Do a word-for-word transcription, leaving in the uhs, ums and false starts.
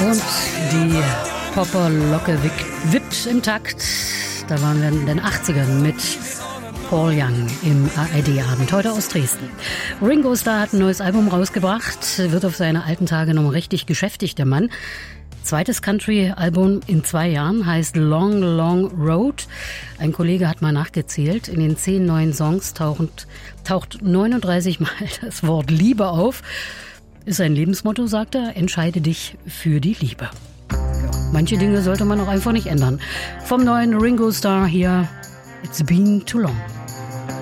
Und die Popperlocke wippt im Takt. Da waren wir in den achtzigern mit Paul Young im A R D-Abend, heute aus Dresden. Ringo Starr hat ein neues Album rausgebracht, wird auf seine alten Tage noch richtig geschäftig, der Mann. Zweites Country-Album in zwei Jahren heißt Long, Long Road. Ein Kollege hat mal nachgezählt. In den zehn neuen Songs taucht, taucht neununddreißig Mal das Wort Liebe auf. Ist sein Lebensmotto, sagt er, entscheide dich für die Liebe. Ja, manche Dinge sollte man auch einfach nicht ändern. Vom neuen Ringo Starr hier, It's Been Too Long.